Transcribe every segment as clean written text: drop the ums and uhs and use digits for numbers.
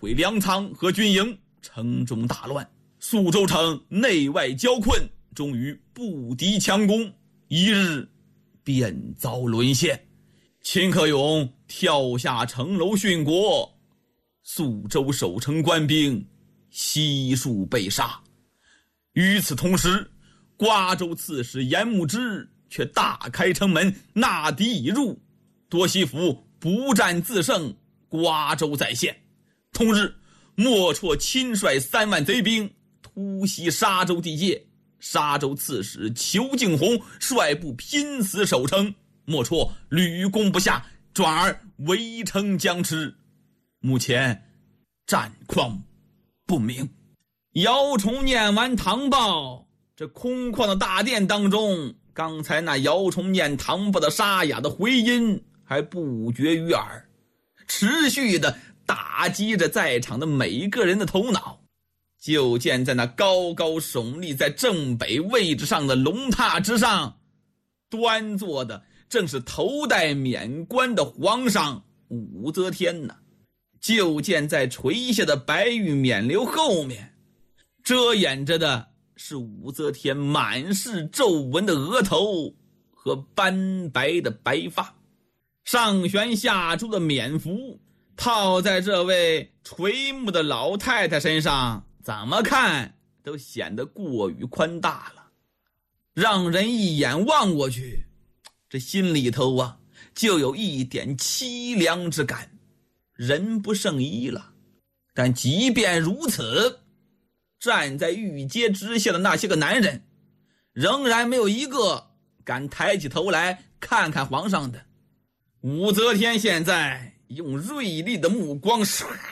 毁粮仓和军营，城中大乱，宿州城内外交困，终于不敌强攻，一日便遭沦陷。秦克勇跳下城楼殉国，宿州守城官兵悉数被杀。与此同时，瓜州刺史严牧之却大开城门，纳敌已入，多西府不战自胜，瓜州再现。同日，莫绰亲率3万贼兵突袭沙州地界，沙州刺史裘敬洪率部拼死守城，莫绰屡攻不下，转而围城僵持。目前战况不明。姚崇念完唐报，这空旷的大殿当中，刚才那姚崇念唐报的沙哑的回音还不绝于耳，持续的打击着在场的每一个人的头脑。就见在那高高耸立在正北位置上的龙榻之上，端坐的正是头戴冕冠的皇上武则天呢。就见在垂下的白玉冕旒后面，遮掩着的是武则天满是皱纹的额头和斑白的白发，上悬下珠的冕服套在这位垂目的老太太身上，怎么看都显得过于宽大了，让人一眼望过去，这心里头啊就有一点凄凉之感，人不胜衣了。但即便如此，站在御阶之下的那些个男人仍然没有一个敢抬起头来看看皇上的。武则天现在用锐利的目光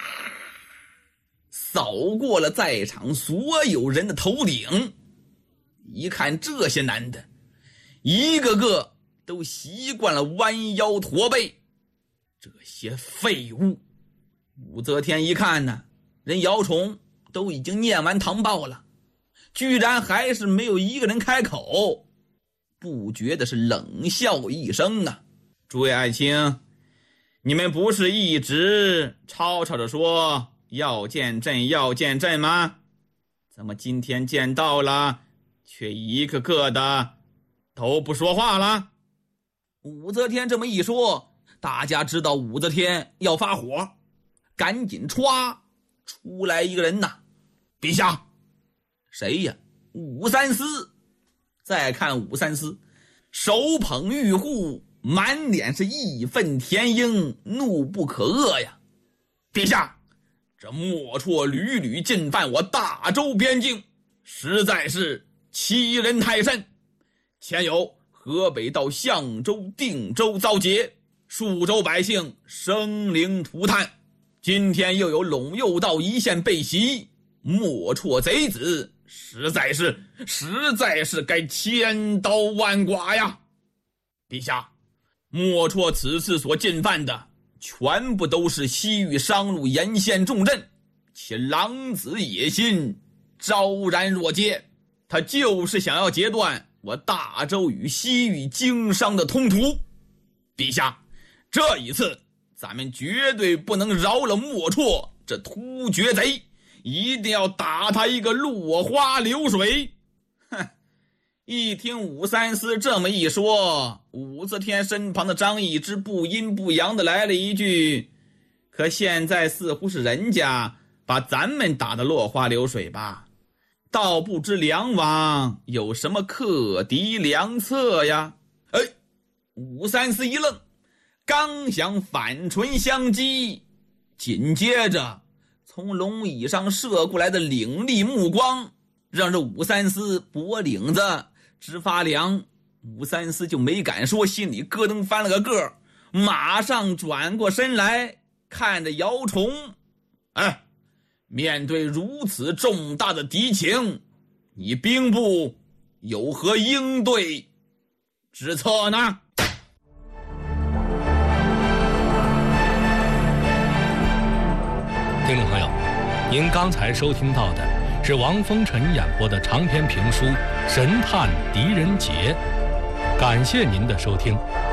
扫过了在场所有人的头顶，一看这些男的一个个都习惯了弯腰驼背，这些废物。武则天一看呢，人姚崇都已经念完唐报了，居然还是没有一个人开口，不觉得是冷笑一声啊。诸位爱卿，你们不是一直吵吵着说要见朕要见朕吗？怎么今天见到了却一个个的都不说话了？武则天这么一说，大家知道武则天要发火，赶紧歘出来一个人呐。陛下。谁呀？武三思。再看武三思，手捧玉户，满脸是义愤填膺，怒不可遏呀。陛下，这莫绰屡屡进犯我大周边境，实在是欺人太甚。前有河北到象州、定州遭劫，数州百姓生灵涂炭，今天又有陇右道一线被袭，莫绰贼子实在是该千刀万剐呀。陛下，莫绰此次所进犯的全部都是西域商路沿线重镇，其狼子野心昭然若揭，他就是想要截断我大周与西域经商的通途。陛下，这一次咱们绝对不能饶了莫绰这突厥贼，一定要打他一个落花流水。哼！一听武三思这么一说，武则天身旁的张易之不阴不阳的来了一句：可现在似乎是人家把咱们打得落花流水吧，倒不知梁王有什么克敌良策呀？武三思一愣，刚想反唇相讥，紧接着从龙椅上射过来的凌厉目光让这武三思脖领子直发凉。武三思就没敢说，心里咯噔翻了个个，马上转过身来看着姚崇。面对如此重大的敌情，你兵部有何应对之策呢？ 听众朋友，您刚才收听到的是王风尘演播的长篇评书《神探狄仁杰》，感谢您的收听。